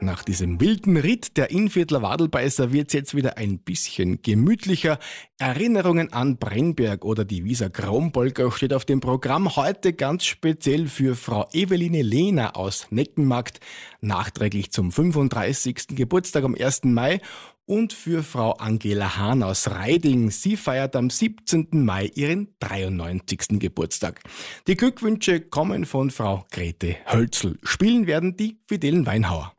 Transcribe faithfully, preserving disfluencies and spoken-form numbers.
Nach diesem wilden Ritt der Innviertler Wadelbeißer wird's jetzt wieder ein bisschen gemütlicher. Erinnerungen an Brennberg oder die Wieser Kronpolka steht auf dem Programm. Heute ganz speziell für Frau Eveline Lehner aus Neckenmarkt, nachträglich zum fünfunddreißigsten Geburtstag am ersten Mai. Und für Frau Angela Hahn aus Reiding. Sie feiert am siebzehnten Mai ihren dreiundneunzigsten Geburtstag. Die Glückwünsche kommen von Frau Grete Hölzl. Spielen werden die Fidelen Weinhauer.